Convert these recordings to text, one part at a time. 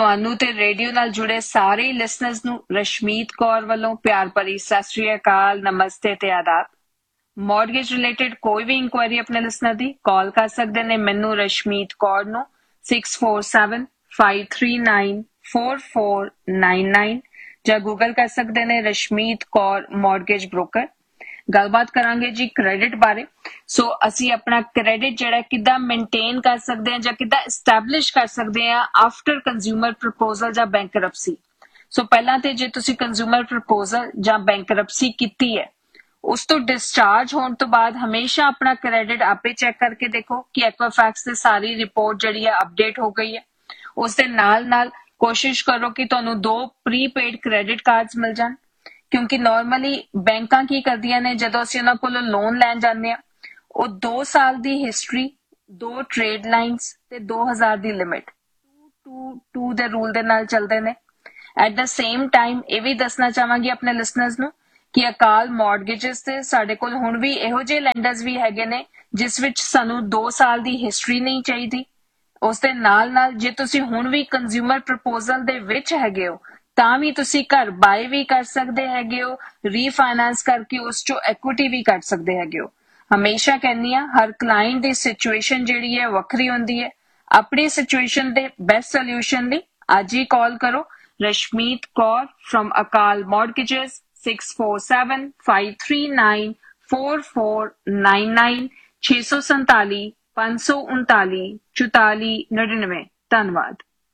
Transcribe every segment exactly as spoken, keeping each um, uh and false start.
ਤੁਹਾਨੂੰ ਤੇ ਰੇਡੀਓ ਨਾਲ ਜੁੜੇ ਸਾਰੇ ਲਿਸਨਰਸ ਨੂੰ ਰਸ਼ਮੀਤ ਕੌਰ ਵੱਲੋਂ ਪਿਆਰ ਭਰੀ ਸਤਿ ਸ੍ਰੀ ਅਕਾਲ, ਨਮਸਤੇ ਤੇ ਆਦਾਬ। ਮੌਰਗੇਜ ਰਿਲੇਟਡ ਕੋਈ ਵੀ ਇਨਕੁਆਇਰੀ ਆਪਣੇ ਲਿਸਨਰ ਦੀ ਕਾਲ ਕਰ ਸਕਦੇ ਨੇ ਮੈਨੂੰ ਰਸ਼ਮੀਤ ਕੌਰ ਨੂੰ six four seven five three nine four four nine nine ਜਾਂ ਗੂਗਲ ਕਰ ਸਕਦੇ ਨੇ ਰਸ਼ਮੀਤ ਕੌਰ ਮੌਰਗੇਜ ਬ੍ਰੋਕਰ। ਗੱਲਬਾਤ ਕਰਾਂਗੇ ਜੀ ਕ੍ਰੈਡਿਟ ਬਾਰੇ। ਸੋ ਅਸੀਂ ਆਪਣਾ ਕ੍ਰੈਡਿਟ ਜਿਹੜਾ ਕਿੱਦਾਂ ਮੇਨਟੇਨ ਕਰ ਸਕਦੇ ਹਾਂ ਜਾਂ ਕਿੱਦਾਂ ਐਸਟੈਬਲਿਸ਼ ਕਰ ਸਕਦੇ ਹਾਂ ਆਫਟਰ ਕੰਜ਼ਿਊਮਰ ਪ੍ਰਪੋਜ਼ਲ ਜਾਂ ਬੈਂਕਰਪਸੀ। ਸੋ ਪਹਿਲਾਂ ਤੇ ਜੇ ਤੁਸੀਂ ਕੰਜ਼ਿਊਮਰ ਪ੍ਰਪੋਜ਼ਲ ਜਾਂ ਬੈਂਕਰਪਸੀ ਕੀਤੀ ਹੈ, ਉਸ ਤੋਂ ਡਿਸਚਾਰਜ ਹੋਣ ਤੋਂ ਬਾਅਦ ਹਮੇਸ਼ਾ ਆਪਣਾ ਕ੍ਰੈਡਿਟ ਆਪੇ ਚੈੱਕ ਕਰਕੇ ਦੇਖੋ ਕਿ ਐਕਵਾਫੈਕਸ ਤੇ ਸਾਰੀ ਰਿਪੋਰਟ ਜਿਹੜੀ ਹੈ ਅਪਡੇਟ ਹੋ ਗਈ ਹੈ। ਉਸ ਦੇ ਨਾਲ ਨਾਲ ਕੋਸ਼ਿਸ਼ ਕਰੋ ਕਿ ਤੁਹਾਨੂੰ ਦੋ ਪ੍ਰੀਪੇਡ ਕ੍ਰੈਡਿਟ ਕਾਰਡਸ ਮਿਲ ਜਾਣ, ਕਿਉਂਕਿ ਨਾਰਮਲੀ ਬੈਂਕਾਂ ਕੀ ਕਰਦੀਆਂ ਨੇ, ਜਦੋਂ ਅਸੀਂ ਉਹਨਾਂ ਕੋਲੋਂ ਲੋਨ ਲੈਣ ਜਾਂਦੇ ਹਾਂ ਉਹ ਦੋ ਸਾਲ ਦੀ ਹਿਸਟਰੀ, ਦੋ ਟ੍ਰੇਡ ਲਾਈਨਸ ਤੇ ਦੋ ਹਜ਼ਾਰ ਦੀ ਲਿਮਿਟ ਟੂ ਟੂ ਦੇ ਰੂਲ ਦੇ ਨਾਲ ਚੱਲਦੇ ਨੇ। ਐਟ ਦ ਸੇਮ ਟਾਈਮ ਇਹ ਵੀ ਦੱਸਣਾ ਚਾਹਾਂਗੀ ਆਪਣੇ ਲਿਸਨਰਸ ਨੂੰ ਕਿ ਅਕਾਲ ਮੌਰਗੇਜਸ ਤੇ ਸਾਡੇ ਕੋਲ ਹੁਣ ਵੀ ਇਹੋ ਜਿਹੇ ਲੈਂਡਰਸ ਵੀ ਹੈਗੇ ਨੇ ਜਿਸ ਵਿੱਚ ਸਾਨੂੰ ਦੋ ਸਾਲ ਦੀ ਹਿਸਟਰੀ ਨਹੀਂ ਚਾਹੀਦੀ। ਉਸ ਦੇ ਨਾਲ ਨਾਲ ਜੇ ਤੁਸੀਂ ਹੁਣ ਵੀ ਕੰਜ਼ਿਊਮਰ ਪ੍ਰਪੋਜ਼ਲ ਦੇ ਵਿੱਚ ਹੈਗੇ ਹੋ ਤਾਂ ਵੀ ਤੁਸੀਂ ਘਰ ਬਾਏ ਵੀ ਕਰ ਸਕਦੇ ਹੈਗੇ ਹੋ, ਰੀਫਾਈਨਾਂਸ ਕਰਕੇ ਉਸ ਚੋਂ ਐਕੁਇਟੀ ਵੀ ਕੱਢ ਸਕਦੇ ਹੈਗੇ ਹੋ। ਹਮੇਸ਼ਾ ਕਹਿੰਦੀ ਆ ਹਰ ਕਲਾਇੰਟ ਦੀ ਸਿਚੁਏਸ਼ਨ ਜਿਹੜੀ ਹੈ ਵੱਖਰੀ ਹੁੰਦੀ ਹੈ। ਆਪਣੀ ਸਿਚੁਏਸ਼ਨ ਦੇ ਬੈਸਟ ਸੋਲਿਊਸ਼ਨ ਲਈ ਅੱਜ ਹੀ ਕਾਲ ਕਰੋ ਰਸ਼ਮੀਤ ਕੌਰ ਫਰਮ ਅਕਾਲ ਮੌਰਗੇਜਸ six four seven five three nine four four nine nine ਛੇ ਸੌ ਸੰਤਾਲੀ ਪੰਜ ਸੌ ਉਨਤਾਲੀ ਚੁਤਾਲੀ ਨੜਿਨਵੇਂ। ਧੰਨਵਾਦ।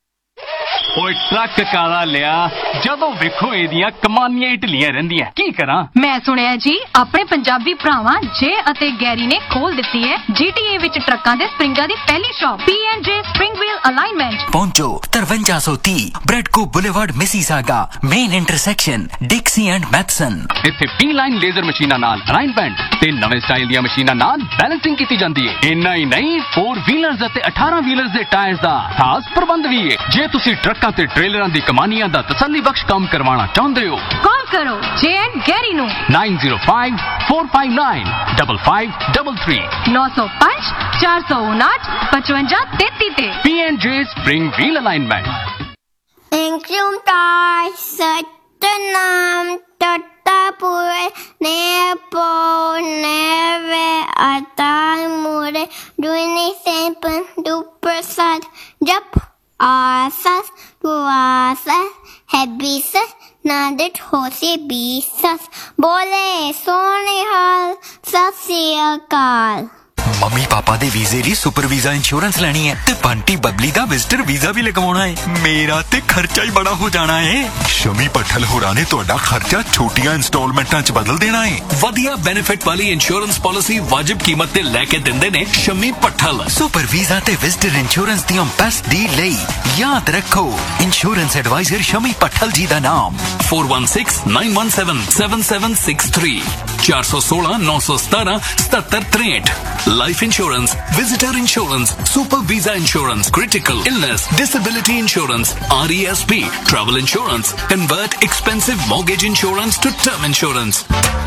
ਓਏ ਟਰੱਕ ਕਾਲਾ ਲਿਆ, ਜਦੋਂ ਵੇਖੋ ਇਹਦੀਆਂ ਕਮਾਨੀਆਂ ਹੀ ਢਿੱਲੀਆਂ ਰਹਿੰਦੀਆਂ, ਕੀ ਕਰਾਂ? ਮੈਂ ਸੁਣਿਆ ਜੀ ਆਪਣੇ ਪੰਜਾਬੀ ਭਰਾਵਾਂ ਜੇ ਅਤੇ ਗੈਰੀ ਨੇ ਖੋਲ ਦਿੱਤੀ ਹੈ ਜੀਟੀਏ ਵਿੱਚ ਟਰੱਕਾਂ ਦੇ ਸਪਰਿੰਗਾਂ ਦੀ ਪਹਿਲੀ ਸ਼ਾਪ ਪੀ ਐਂਡ ਜੇ ਸਪਰਿੰਗ ਵੀਲ ਅਲਾਈਨਮੈਂਟ। ਪਹੁੰਚੋ ਤਰਵੰਜਾ ਸੌ ਤੀਹ ਬ੍ਰੈਡਕੋ boulevard Mississauga, main intersection ਡਿਕਸੀ and Matheson. ਇੱਥੇ ਪੀ ਲਾਈਨ ਲੇਜ਼ਰ ਮਸ਼ੀਨਾਂ ਨਾਲ ਅਲਾਈਨਮੈਂਟ ਤੇ ਨਵੇਂ ਸਟਾਈਲ ਦੀਆਂ ਮਸ਼ੀਨਾਂ ਨਾਲ ਬੈਲੈਂਸਿੰਗ ਕੀਤੀ ਜਾਂਦੀ ਹੈ। ਇੰਨਾ ਹੀ ਨਹੀਂ, ਫੋਰ ਵੀਲਰਸ ਅਤੇ ਅਠਾਰਾਂ ਵੀਲਰਸ ਦੇ ਟਾਇਰਸ ਦਾ ਖਾਸ ਪ੍ਰਬੰਧ ਵੀ ਹੈ। ਜੇ ਤੁਸੀਂ ਟਰੱਕਾਂ ਤੇ ਟ੍ਰੇਲਰਾਂ ਦੀ ਕਮਾਨੀਆਂ ਦਾ ਤਸੱਲੀ ਬਖਸ਼ ਕੰਮ ਕਰਵਾਉਣਾ ਚਾਹੁੰਦੇ ਹੋ, ਕਾਲ ਕਰੋ ਜੇ ਐਂਡ ਗੈਰੀ ਨੂੰ nine zero five four five nine double five double three ਨੌ ਸੌ ਪੰਜ ਚਾਰ ਸੌ ਉਨਾਹਠ ਪਚਵੰਜਾ ਤੇਤੀ ਤੇ। ਪੀ ਐਂਡ ਜੇ spring wheel alignment. Engkau tai setenam tetapure nepo neve atai mure duini sempen du persad jap asas tuasas hebisas nadet hosi bisas bole sone hal sasiakal। Mummy papa ਦੇ ਵੀਜ਼ੇ ਲਈ ਸੁਪਰ ਵੀਜ਼ਾ ਇੰਸ਼ੋਰੈਂਸ ਲੈਣੀ ਹੈ ਤੇ ਬੰਟੀ ਬਬਲੀ ਦਾ visitor visa ਵੀ ਲਗਵਾਉਣਾ ਹੈ। ਮੇਰਾ ਤੇ ਖਰਚਾ ਹੀ ਬੜਾ ਹੋ ਜਾਣਾ ਹੈ। ਸ਼ਮੀ ਪੱਠਲ ਹੋਰਾਂ ਨੇ ਤੁਹਾਡਾ ਖਰਚਾ ਛੋਟੀਆਂ ਇੰਸਟਾਲਮੈਂਟਾਂ 'ਚ ਬਦਲ ਦੇਣਾ ਹੈ। ਵਧੀਆ ਬੈਨੀਫਿਟ ਵਾਲੀ ਇੰਸ਼ੋਰੈਂਸ ਪਾਲਿਸੀ ਵਾਜਿਬ ਕੀਮਤ ਤੇ ਲੈ ਕੇ ਦਿੰਦੇ ਨੇ ਸ਼ਮੀ ਪੱਠਲ। ਸੁਪਰ ਵੀਜ਼ਾ ਤੇ ਵਿਜ਼ਟਰ ਇੰਸ਼ੋਰੈਂਸ ਦੀਆਂ ਬੈਸਟ ਡੀਲ ਲਈ ਯਾਦ ਰੱਖੋ ਇੰਸ਼ੋਰੈਂਸ ਐਡਵਾਈਜ਼ਰ ਸ਼ਮੀ ਪੱਠਲ ਜੀ ਦਾ ਨਾਮ four one six nine one seven seven seven six three ਚਾਰ ਸੌ ਸੋਲਾਂ ਨੌ ਸੌ ਸਤਾਰਾਂ ਸਤੱਤਰ ਤਰੇਹਠ। Life insurance, visitor insurance, super visa insurance, critical illness, disability insurance, R E S P, travel insurance. Convert expensive mortgage insurance to term insurance.